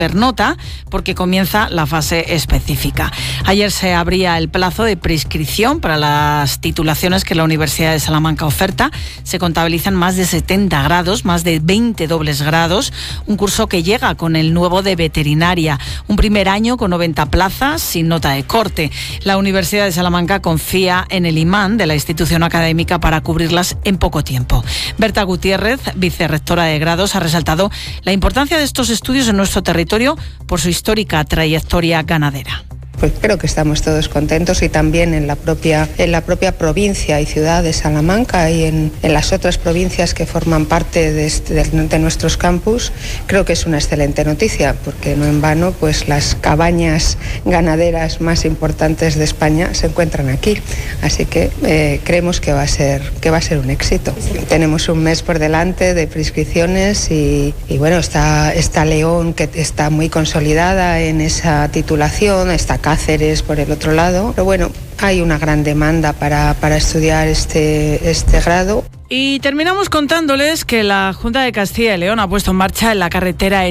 nota porque comienza la fase específica. Ayer se abría el plazo de prescripción para las titulaciones que la Universidad de Salamanca oferta. Se contabilizan más de 70 grados, más de 20 dobles grados, un curso que llega con el nuevo de veterinaria, un primer año con 90 plazas sin nota de corte. La Universidad de Salamanca confía en el imán de la institución académica para cubrirlas en poco tiempo. Berta Gutiérrez, vicerrectora de grados, ha resaltado la importancia de estos estudios en nuestro territorio por su histórica trayectoria ganadera. Pues creo que estamos todos contentos y también en la propia provincia y ciudad de Salamanca y en las otras provincias que forman parte de nuestros campus. Creo que es una excelente noticia porque no en vano pues las cabañas ganaderas más importantes de España se encuentran aquí. Así que creemos que va a ser un éxito. Tenemos un mes por delante de prescripciones y bueno, está León, que está muy consolidada en esa titulación, está Cáceres por el otro lado, pero bueno, hay una gran demanda para estudiar este grado. Y terminamos contándoles que la Junta de Castilla y León ha puesto en marcha en la carretera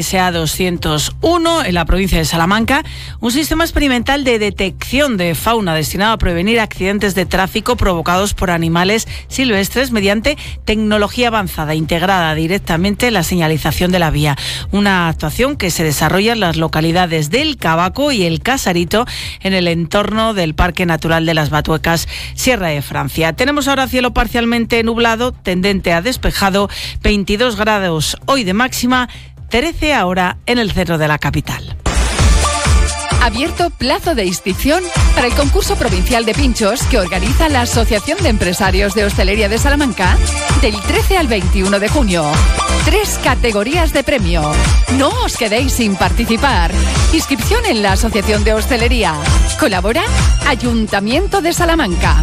SA201 en la provincia de Salamanca un sistema experimental de detección de fauna destinado a prevenir accidentes de tráfico provocados por animales silvestres mediante tecnología avanzada integrada directamente en la señalización de la vía. Una actuación que se desarrolla en las localidades del Cabaco y el Casarito en el entorno del Parque Natural de las Batuecas, Sierra de Francia. Tenemos ahora cielo parcialmente nublado, tendente a despejado, 22 grados hoy de máxima, 13 ahora en el centro de la capital. Abierto plazo de inscripción para el concurso provincial de pinchos que organiza la Asociación de Empresarios de Hostelería de Salamanca del 13 al 21 de junio. 3 categorías de premio. No os quedéis sin participar. Inscripción en la Asociación de Hostelería. Colabora Ayuntamiento de Salamanca.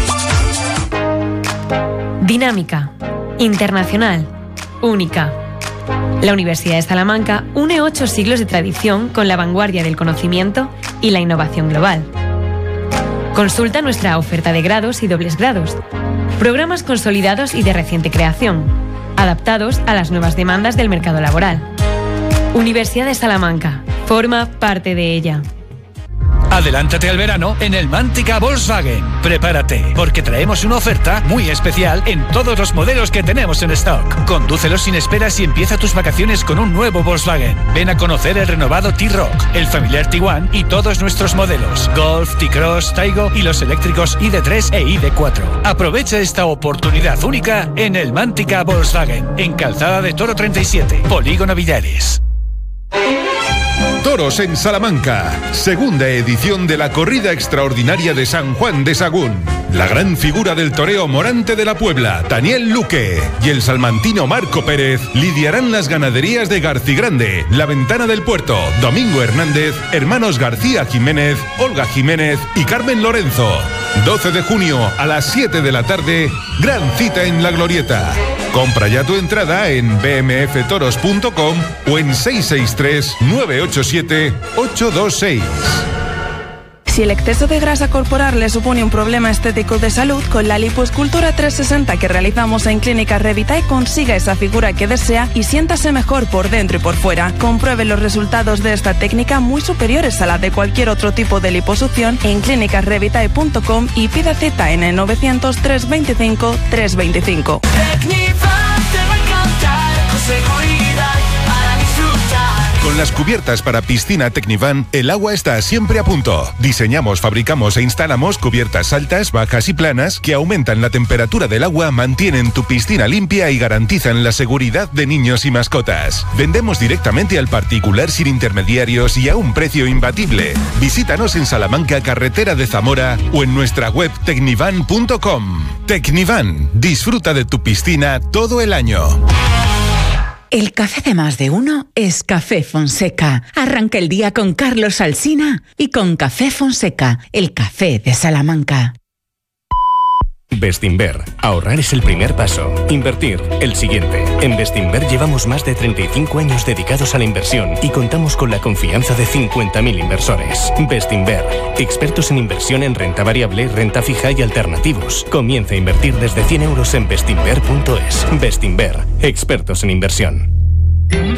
Dinámica, internacional, única. La Universidad de Salamanca une 8 siglos de tradición con la vanguardia del conocimiento y la innovación global. Consulta nuestra oferta de grados y dobles grados, programas consolidados y de reciente creación, adaptados a las nuevas demandas del mercado laboral. Universidad de Salamanca, forma parte de ella. Adelántate al verano en el Mántica Volkswagen. Prepárate, porque traemos una oferta muy especial en todos los modelos que tenemos en stock. Condúcelos sin esperas y empieza tus vacaciones con un nuevo Volkswagen. Ven a conocer el renovado T-Roc, el familiar Tiguan y todos nuestros modelos. Golf, T-Cross, Taigo y los eléctricos ID3 e ID4. Aprovecha esta oportunidad única en el Mántica Volkswagen, en Calzada de Toro 37, Polígono Villares. Toros en Salamanca, segunda edición de la corrida extraordinaria de San Juan de Sagún. La gran figura del toreo morante de la Puebla, Daniel Luque, y el salmantino Marco Pérez lidiarán las ganaderías de Garcigrande, La Ventana del Puerto, Domingo Hernández, hermanos García Jiménez, Olga Jiménez y Carmen Lorenzo. 12 de junio a las 7 de la tarde, gran cita en La Glorieta. Compra ya tu entrada en bmftoros.com o en 663-987-826. Si el exceso de grasa corporal le supone un problema estético de salud, con la lipoescultura 360 que realizamos en Clínica Revitae consiga esa figura que desea y siéntase mejor por dentro y por fuera. Compruebe los resultados de esta técnica muy superiores a la de cualquier otro tipo de liposucción en clinicasrevitae.com y pida cita en el 900 325 325. Con las cubiertas para piscina Tecnivan, el agua está siempre a punto. Diseñamos, fabricamos e instalamos cubiertas altas, bajas y planas que aumentan la temperatura del agua, mantienen tu piscina limpia y garantizan la seguridad de niños y mascotas. Vendemos directamente al particular sin intermediarios y a un precio imbatible. Visítanos en Salamanca, carretera de Zamora o en nuestra web tecnivan.com. Tecnivan, disfruta de tu piscina todo el año. El café de más de uno es Café Fonseca. Arranca el día con Carlos Alsina y con Café Fonseca, el café de Salamanca. Bestinver. Ahorrar es el primer paso. Invertir, el siguiente. En Bestinver llevamos más de 35 años dedicados a la inversión y contamos con la confianza de 50.000 inversores. Bestinver. Expertos en inversión en renta variable, renta fija y alternativos. Comienza a invertir desde 100 euros en bestinver.es. Bestinver. Expertos en inversión.